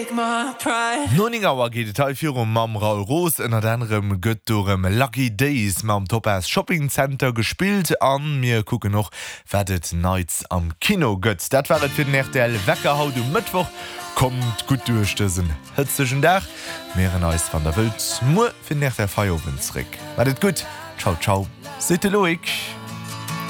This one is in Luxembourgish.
Noningauer geht Detailfir mam Raul Roos ënner anderem gëtt dorem Lucky Days mam Topaz Shopping Center gespielt an mir kucke noch werdet Nights am Kino gëtt. Dat waret fir den RTL Wecker haut um Mittwoch kommt gut durchstössen hëtzeschen Dach Meeren eis van der Welt Mu fir nach der Feierwensrick. Werdet gut, ciao ciao, Sete Loik.